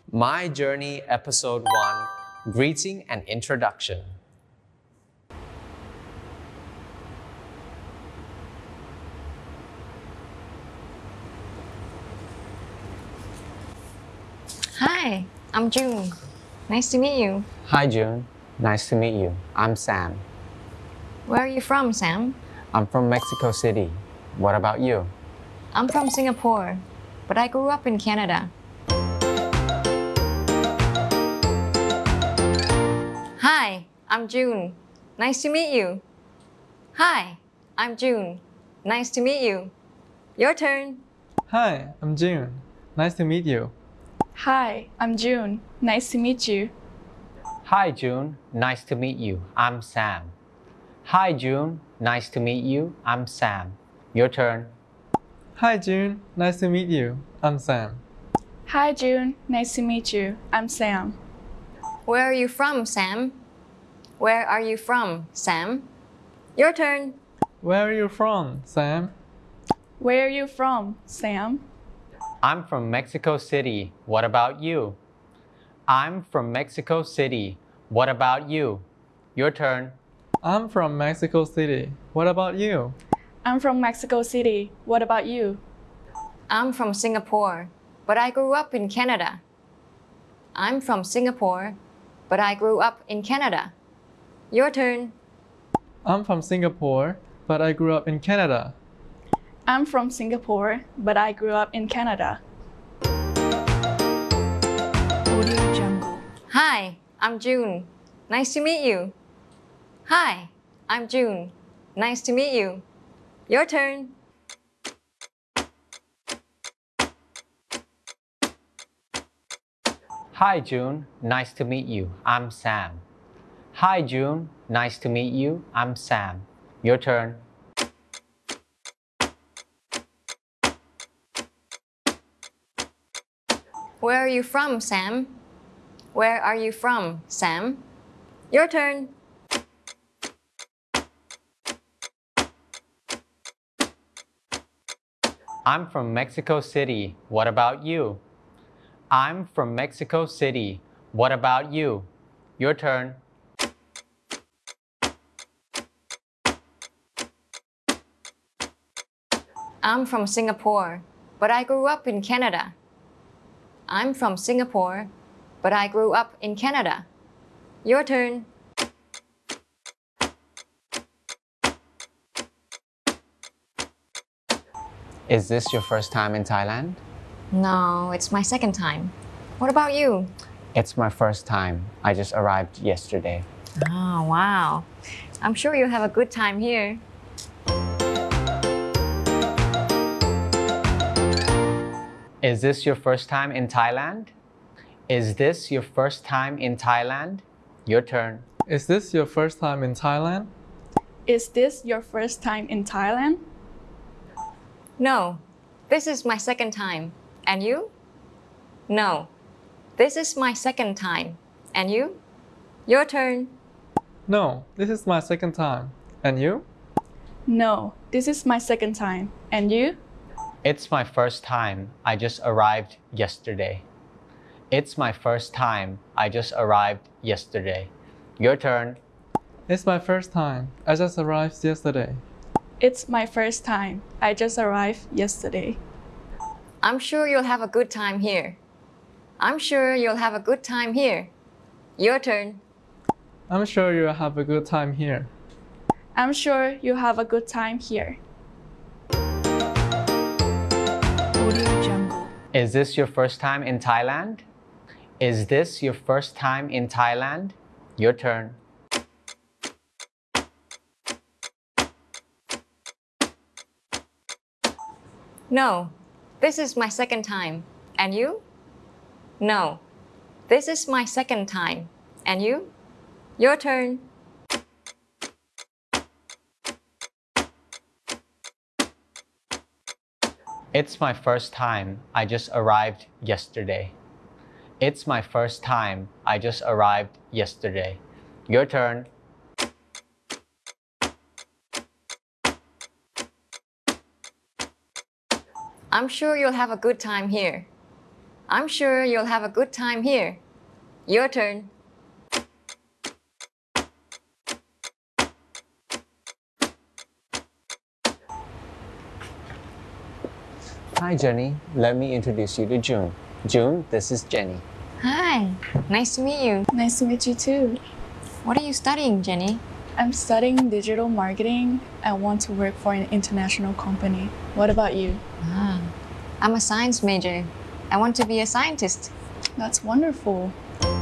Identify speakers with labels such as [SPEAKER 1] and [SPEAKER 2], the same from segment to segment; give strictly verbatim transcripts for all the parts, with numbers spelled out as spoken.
[SPEAKER 1] My Journey, Episode one, Greeting and Introduction.
[SPEAKER 2] Hi, I'm June. Nice to meet you.
[SPEAKER 1] Hi, June. Nice to meet you. I'm Sam.
[SPEAKER 2] Where are you from, Sam?
[SPEAKER 1] I'm from Mexico City. What about you?
[SPEAKER 2] I'm from Singapore, but I grew up in Canada. Hi, I'm June. Nice to meet you. Hi, I'm June. Nice to meet you. Your turn.
[SPEAKER 3] Hi, I'm June. Nice to meet you.
[SPEAKER 4] Hi, I'm June. Nice to meet you.
[SPEAKER 1] Hi, June. Nice to meet you. I'm Sam. Hi, June. Nice to meet you. I'm Sam. Your turn.
[SPEAKER 3] Hi, June. Nice to meet you. I'm Sam.
[SPEAKER 4] Hi, June. Nice to meet you. I'm Sam.
[SPEAKER 2] Where are you from, Sam? Where are you from, Sam? Your turn.
[SPEAKER 3] Where are you from, Sam?
[SPEAKER 4] Where are you from, Sam?
[SPEAKER 1] I'm from Mexico City. What about you? I'm from Mexico City. What about you? Your turn.
[SPEAKER 3] I'm from Mexico City. What about you?
[SPEAKER 4] I'm from Mexico City. What about you?
[SPEAKER 2] I'm from Singapore, but I grew up in Canada. I'm from Singapore, but I grew up in Canada. Your turn.
[SPEAKER 3] I'm from Singapore, but I grew up in Canada.
[SPEAKER 4] I'm from Singapore, but I grew up in Canada.
[SPEAKER 5] Audio Jungle.
[SPEAKER 2] Hi, I'm June. Nice to meet you. Hi, I'm June. Nice to meet you. Your turn.
[SPEAKER 1] Hi, June. Nice to meet you. I'm Sam. Hi, June. Nice to meet you. I'm Sam. Your turn.
[SPEAKER 2] Where are you from, Sam? Where are you from, Sam? Your turn.
[SPEAKER 1] I'm from Mexico City. What about you? I'm from Mexico City. What about you? Your turn.
[SPEAKER 2] I'm from Singapore, but I grew up in Canada. I'm from Singapore, but I grew up in Canada. Your turn.
[SPEAKER 1] Is this your first time in Thailand?
[SPEAKER 2] No, it's my second time. What about you?
[SPEAKER 1] It's my first time. I just arrived yesterday.
[SPEAKER 2] Oh, wow. I'm sure you'll have a good time here.
[SPEAKER 1] Is this your first time in Thailand? Is this your first time in Thailand? Your turn.
[SPEAKER 3] Is this your first time in Thailand?
[SPEAKER 4] Is this your first time in Thailand?
[SPEAKER 2] No, this is my second time. And you? No, this is my second time. And you? Your turn.
[SPEAKER 3] No, this is my second time. And you?
[SPEAKER 4] No, this is my second time. And you?
[SPEAKER 1] It's my first time. I just arrived yesterday. It's my first time. I just arrived yesterday. Your turn.
[SPEAKER 3] It's my first time. I just arrived yesterday.
[SPEAKER 4] It's my first time. I just arrived yesterday.
[SPEAKER 2] I'm sure you'll have a good time here. I'm sure you'll have a good time here. Your turn.
[SPEAKER 3] I'm sure you'll have a good time here.
[SPEAKER 4] I'm sure you have a good time here.
[SPEAKER 5] Audio Jungle.
[SPEAKER 1] Is this your first time in Thailand? Is this your first time in Thailand? Your turn.
[SPEAKER 2] No, this is my second time. And you? No, this is my second time. And you? Your turn.
[SPEAKER 1] It's my first time. I just arrived yesterday. It's my first time. I just arrived yesterday. Your turn.
[SPEAKER 2] I'm sure you'll have a good time here. I'm sure you'll have a good time here. Your turn.
[SPEAKER 1] Hi, Jenny. Let me introduce you to June. June, this is Jenny.
[SPEAKER 2] Hi, nice to meet you.
[SPEAKER 4] Nice to meet you too.
[SPEAKER 2] What are you studying, Jenny?
[SPEAKER 4] I'm studying digital marketing and want to work for an international company. What about you?
[SPEAKER 2] Ah, I'm a science major. I want to be a scientist.
[SPEAKER 4] That's wonderful.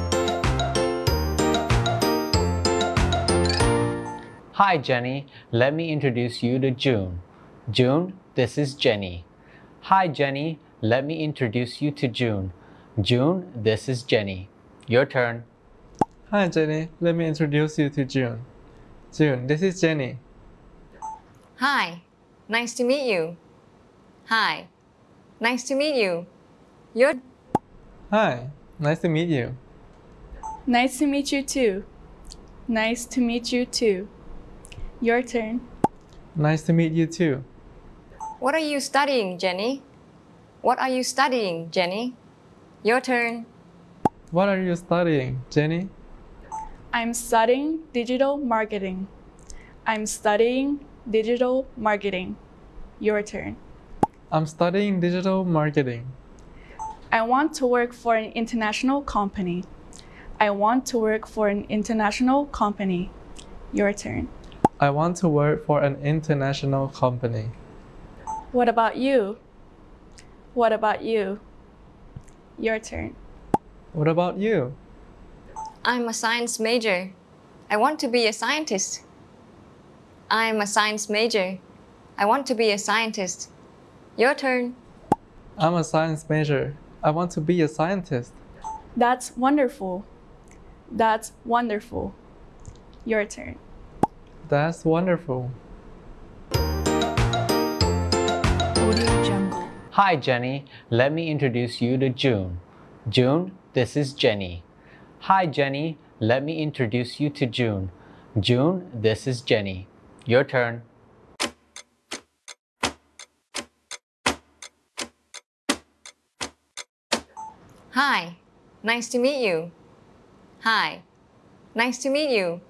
[SPEAKER 1] Hi, Jenny. Let me introduce you to June. June, this is Jenny. Hi, Jenny. Let me introduce you to June. June, this is Jenny. Your turn.
[SPEAKER 3] Hi, Jenny. Let me introduce you to June. June, this is Jenny.
[SPEAKER 2] Hi, nice to meet you. Hi, nice to meet you. Your
[SPEAKER 3] Hi, nice to meet you.
[SPEAKER 4] Nice to meet you too. Nice to meet you too. Your turn.
[SPEAKER 3] Nice to meet you too.
[SPEAKER 2] What are you studying, Jenny? What are you studying, Jenny? Your turn.
[SPEAKER 3] What are you studying, Jenny?
[SPEAKER 4] I'm studying digital marketing. I'm studying digital marketing. Your turn.
[SPEAKER 3] I'm studying digital marketing.
[SPEAKER 4] I want to work for an international company. I want to work for an international company. Your turn.
[SPEAKER 3] I want to work for an international company.
[SPEAKER 4] What about you? What about you? Your turn.
[SPEAKER 3] What about you?
[SPEAKER 2] I'm a science major. I want to be a scientist. I'm a science major. I want to be a scientist. Your turn.
[SPEAKER 3] I'm a science major. I want to be a scientist.
[SPEAKER 4] That's wonderful. That's wonderful. Your turn.
[SPEAKER 3] That's wonderful.
[SPEAKER 5] Audio Jungle.
[SPEAKER 1] Hi, Jenny. Let me introduce you to June. June, this is Jenny. Hi, Jenny. Let me introduce you to June. June, this is Jenny. Your turn.
[SPEAKER 2] Hi, nice to meet you. Hi, nice to meet you.